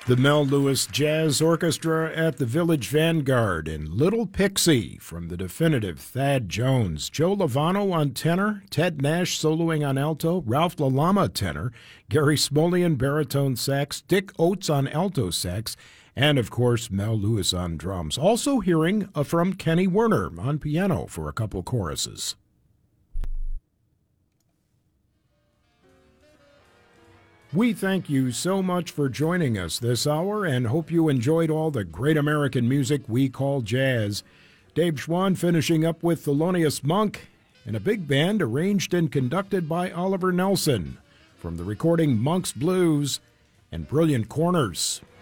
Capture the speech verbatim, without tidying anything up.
The Mel Lewis Jazz Orchestra at the Village Vanguard and Little Pixie from the definitive Thad Jones. Joe Lovano on tenor, Ted Nash soloing on alto, Ralph LaLama tenor, Gary Smolian baritone sax, Dick Oates on alto sax, and of course Mel Lewis on drums. Also hearing uh, from Kenny Werner on piano for a couple choruses. We thank you so much for joining us this hour and hope you enjoyed all the great American music we call jazz. Dave Schwann finishing up with Thelonious Monk and a big band arranged and conducted by Oliver Nelson from the recording Monk's Blues and Brilliant Corners.